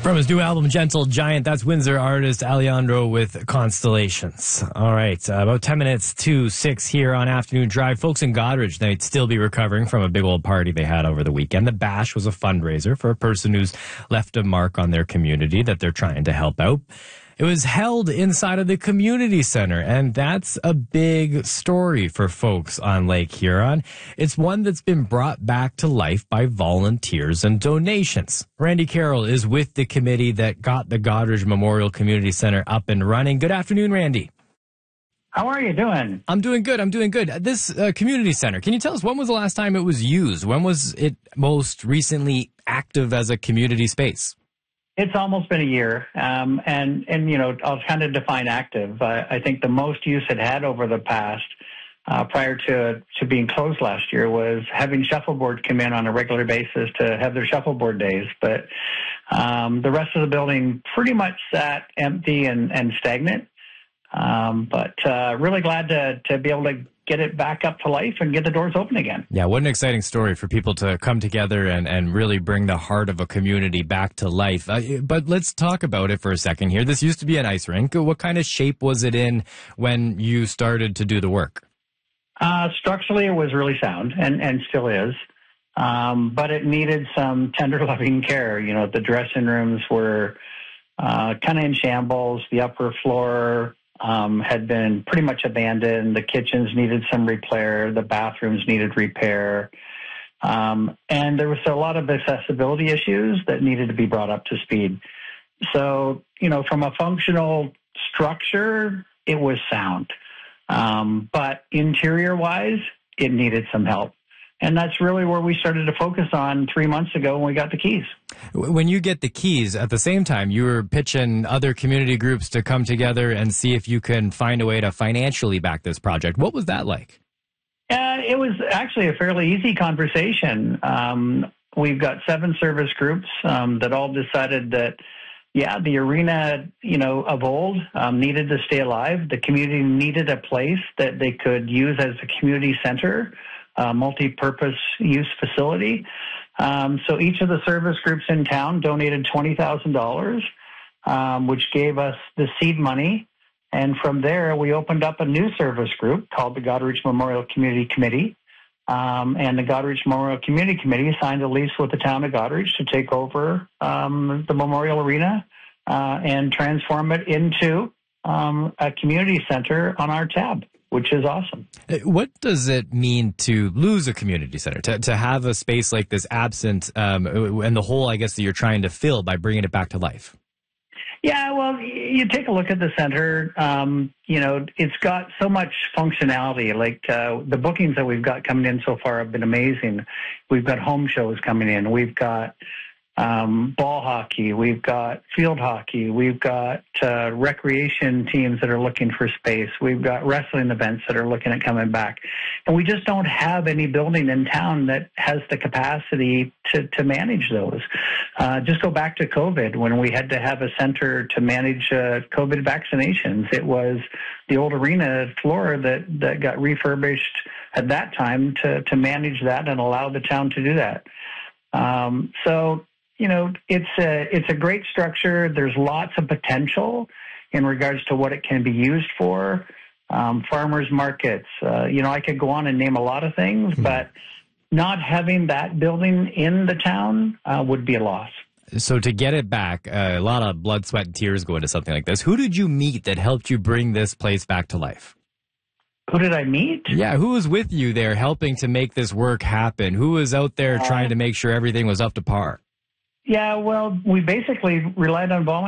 From his new album, Gentle Giant, that's Windsor artist Alejandro with Constellations. All right, about 10 minutes to 6 here on Afternoon Drive. Folks in Goderich, they'd still be recovering from a big old party they had over the weekend. The Bash was a fundraiser for a person who's left a mark on their community that they're trying to help out. It was held inside of the community center, and that's a big story for folks on Lake Huron. It's one that's been brought back to life by volunteers and donations. Randy Carroll is with the committee that got the Goderich Memorial Community Center up and running. Good afternoon, Randy. How are you doing? I'm doing good. This community center, can you tell us when was the last time it was used? When was it most recently active as a community space? It's almost been a year, and you know, I'll kind of define active. I think the most use it had over the past, prior to being closed last year, was having shuffleboard come in on a regular basis to have their shuffleboard days. But the rest of the building pretty much sat empty and stagnant. But really glad to be able to get it back up to life and get the doors open again. Yeah, what an exciting story for people to come together and really bring the heart of a community back to life. But let's talk about it for a second here. This used to be an ice rink. What kind of shape was it in when you started to do the work? Structurally, it was really sound and still is. But it needed some tender, loving care. You know, the dressing rooms were kind of in shambles. The upper floor had been pretty much abandoned. The kitchens needed some repair. The bathrooms needed repair. And there was a lot of accessibility issues that needed to be brought up to speed. So, you know, from a functional structure, it was sound. But interior-wise, it needed some help. And that's really where we started to focus on 3 months ago when we got the keys. When you get the keys, at the same time, you were pitching other community groups to come together and see if you can find a way to financially back this project. What was that like? It was actually a fairly easy conversation. We've got 7 service groups that all decided that, yeah, the arena, you know, of old needed to stay alive. The community needed a place that they could use as a community center, multi-purpose use facility. So each of the service groups in town donated $20,000, which gave us the seed money. And from there, we opened up a new service group called the Goderich Memorial Community Committee. And the Goderich Memorial Community Committee signed a lease with the town of Goderich to take over the Memorial Arena and transform it into a community center on our tab, which is awesome. What does it mean to lose a community center, to have a space like this absent and the hole, I guess, that you're trying to fill by bringing it back to life? Yeah, well, you take a look at the center, you know, it's got so much functionality. Like the bookings that we've got coming in so far have been amazing. We've got home shows coming in. We've got ball hockey. We've got field hockey. We've got recreation teams that are looking for space. We've got wrestling events that are looking at coming back. And we just don't have any building in town that has the capacity to manage those. Just go back to COVID when we had to have a center to manage COVID vaccinations. It was the old arena floor that got refurbished at that time to manage that and allow the town to do that. So, you know, it's a great structure. There's lots of potential in regards to what it can be used for. Farmers markets, you know, I could go on and name a lot of things, but not having that building in the town would be a loss. So to get it back, a lot of blood, sweat, and tears go into something like this. Who did you meet that helped you bring this place back to life? Who did I meet? Yeah, who was with you there helping to make this work happen? Who was out there trying to make sure everything was up to par? Yeah, well, we basically relied on volunteers.